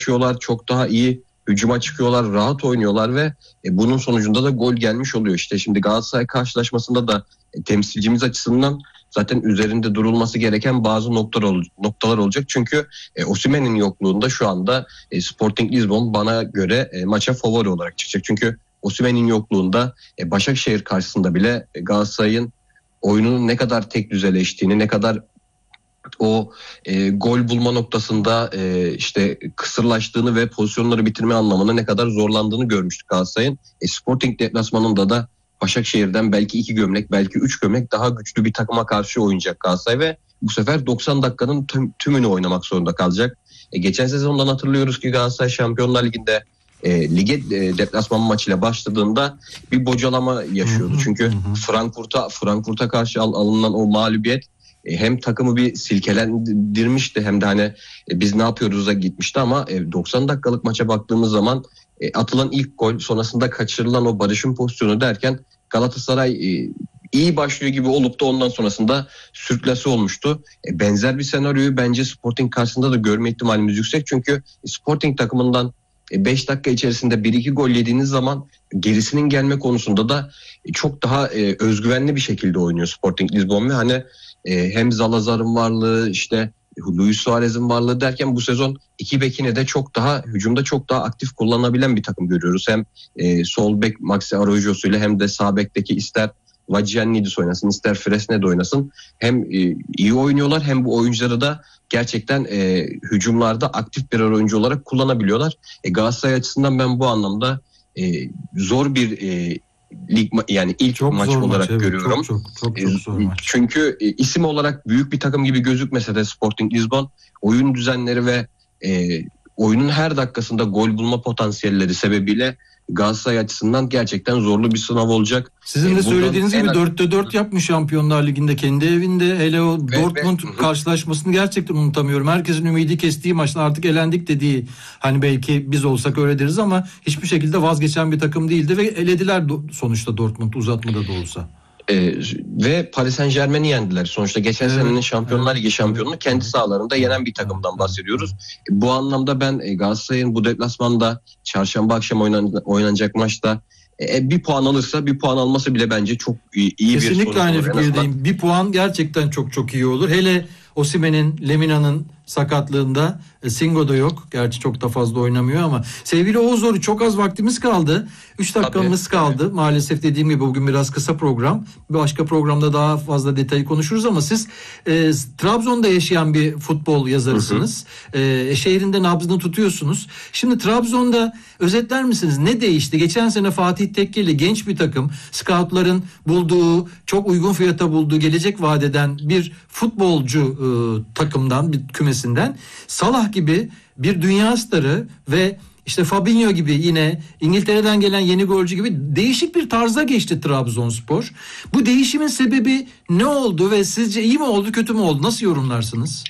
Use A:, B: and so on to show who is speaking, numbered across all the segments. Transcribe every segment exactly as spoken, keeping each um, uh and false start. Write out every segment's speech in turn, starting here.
A: çalışıyorlar, çok daha iyi hücuma çıkıyorlar, rahat oynuyorlar ve e, bunun sonucunda da gol gelmiş oluyor. İşte şimdi Galatasaray karşılaşmasında da e, temsilcimiz açısından zaten üzerinde durulması gereken bazı noktalar, ol, noktalar olacak. Çünkü e, Osimhen'in yokluğunda şu anda e, Sporting Lisbon bana göre e, maça favori olarak çıkacak. Çünkü Osimhen'in yokluğunda e, Başakşehir karşısında bile e, Galatasaray'ın oyununun ne kadar tek düzeleştiğini, ne kadar o e, gol bulma noktasında e, işte kısırlaştığını ve pozisyonları bitirme anlamında ne kadar zorlandığını görmüştük Galatasaray'ın. E, Sporting deplasmanında da Başakşehir'den belki iki gömlek, belki üç gömlek daha güçlü bir takıma karşı oynayacak Galatasaray ve bu sefer doksan dakikanın tüm, tümünü oynamak zorunda kalacak. E, geçen sezondan hatırlıyoruz ki Galatasaray Şampiyonlar Ligi'nde e, lige e, deplasman maçıyla başladığında bir bocalama yaşıyordu. Çünkü Frankfurt'a Frankfurt'a karşı al, alınan o mağlubiyet hem takımı bir silkelendirmişti hem de hani e, biz ne yapıyoruz'a gitmişti ama e, doksan dakikalık maça baktığımız zaman e, atılan ilk gol, sonrasında kaçırılan o Barış'ın pozisyonu derken Galatasaray e, iyi başlıyor gibi olup da ondan sonrasında sürklase olmuştu. E, benzer bir senaryoyu bence Sporting karşısında da görme ihtimalimiz yüksek. Çünkü Sporting takımından beş dakika içerisinde bir iki gol yediğiniz zaman gerisinin gelme konusunda da çok daha e, özgüvenli bir şekilde oynuyor Sporting Lisbon ve hani e, hem Zalazar'ın varlığı, işte Luis Suarez'in varlığı derken bu sezon iki bekine de çok daha hücumda çok daha aktif kullanabilen bir takım görüyoruz. Hem e, sol bek Maxi Araujo'suyla hem de sağ bekteki ister Vagiannidis oynasın, ister Fresned oynasın. Hem e, iyi oynuyorlar hem bu oyuncuları da gerçekten e, hücumlarda aktif birer oyuncu olarak kullanabiliyorlar. E, Galatasaray açısından ben bu anlamda e, zor bir e, lig ma- yani ilk
B: çok
A: maç olarak maç, evet, görüyorum.
B: Çok çok çok, çok zor
A: e,
B: maç.
A: Çünkü e, isim olarak büyük bir takım gibi gözükmese de Sporting Lisbon oyun düzenleri ve e, oyunun her dakikasında gol bulma potansiyelleri sebebiyle Galatasaray açısından gerçekten zorlu bir sınav olacak.
B: Sizin de e, söylediğiniz gibi dörtte dört yapmış Şampiyonlar Ligi'nde kendi evinde. Hele o ve, Dortmund ve, karşılaşmasını gerçekten unutamıyorum. Herkesin ümidi kestiği maçta artık elendik dediği, hani belki biz olsak öyle deriz ama hiçbir şekilde vazgeçen bir takım değildi ve elediler sonuçta Dortmund uzatmada da olsa.
A: Ee, ve Paris Saint-Germain'i yendiler. Sonuçta geçen evet, senenin Şampiyonlar Ligi evet, şampiyonunu evet, kendi sahalarında yenen bir takımdan bahsediyoruz. Evet. Bu anlamda ben Galatasaray'ın bu deplasmanda çarşamba akşam oynan, oynanacak maçta e, bir puan alırsa bir puan alması bile bence çok iyi, iyi bir sonuç olur.
B: Kesinlikle aynı fikirdeyim. Bir puan gerçekten çok çok iyi olur. Hele Osimhen'in, Lemina'nın sakatlığında, Singo da yok. Gerçi çok da fazla oynamıyor ama. Sevgili Oğuz Oru, çok az vaktimiz kaldı. üç dakikamız Tabii, kaldı. Evet. Maalesef dediğim gibi bugün biraz kısa program. Bir başka programda daha fazla detayı konuşuruz ama siz e, Trabzon'da yaşayan bir futbol yazarısınız. Hı hı. E, şehrinde nabzını tutuyorsunuz. Şimdi Trabzon'da özetler misiniz? Ne değişti? Geçen sene Fatih Tekkeli genç bir takım, scoutların bulduğu, çok uygun fiyata bulduğu, gelecek vadeden bir futbolcu e, takımdan, bir kümesinden Salah gibi bir dünya starı ve işte Fabinho gibi yine İngiltere'den gelen yeni golcü gibi değişik bir tarza geçti Trabzonspor. Bu değişimin sebebi ne oldu ve sizce iyi mi oldu, kötü mü oldu? Nasıl yorumlarsınız?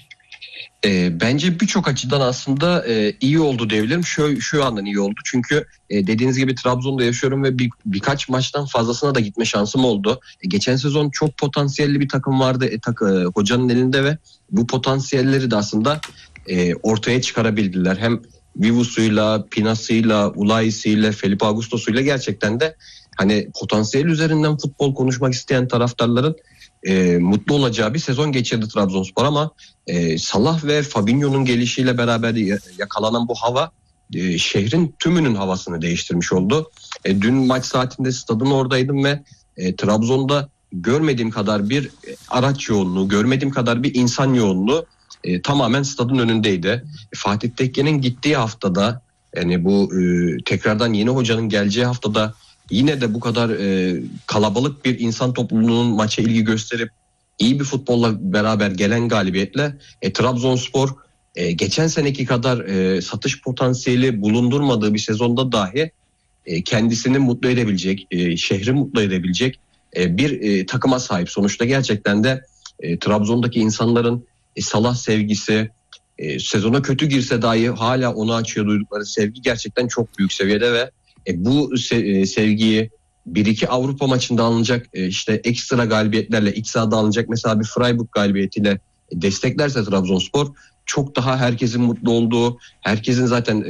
A: E, bence birçok açıdan aslında e, iyi oldu diyebilirim. Şu, şu andan iyi oldu. Çünkü e, dediğiniz gibi Trabzon'da yaşıyorum ve bir, birkaç maçtan fazlasına da gitme şansım oldu. E, geçen sezon çok potansiyelli bir takım vardı e, tak, e, hocanın elinde ve bu potansiyelleri de aslında e, ortaya çıkarabildiler. Hem Vivus'uyla, Pinas'ıyla, Ulay'sıyla, Felipe Augusto'suyla gerçekten de hani potansiyel üzerinden futbol konuşmak isteyen taraftarların e, mutlu olacağı bir sezon geçirdi Trabzonspor ama e, Salah ve Fabinho'nun gelişiyle beraber yakalanan bu hava e, şehrin tümünün havasını değiştirmiş oldu. E, dün maç saatinde stadın oradaydım ve e, Trabzon'da görmediğim kadar bir araç yoğunluğu, görmediğim kadar bir insan yoğunluğu e, tamamen stadın önündeydi. E, Fatih Tekke'nin gittiği haftada, yani bu e, tekrardan yeni hocanın geleceği haftada yine de bu kadar e, kalabalık bir insan topluluğunun maça ilgi gösterip iyi bir futbolla beraber gelen galibiyetle e, Trabzonspor e, geçen seneki kadar e, satış potansiyeli bulundurmadığı bir sezonda dahi e, kendisini mutlu edebilecek, e, şehri mutlu edebilecek e, bir e, takıma sahip. Sonuçta gerçekten de e, Trabzon'daki insanların e, Salah sevgisi, e, sezona kötü girse dahi hala ona açıyor duydukları sevgi gerçekten çok büyük seviyede ve E, bu se- sevgiyi bir iki Avrupa maçında alınacak e, işte ekstra galibiyetlerle iç sahada alınacak mesela bir Freiburg galibiyetiyle desteklerse Trabzonspor çok daha herkesin mutlu olduğu, herkesin zaten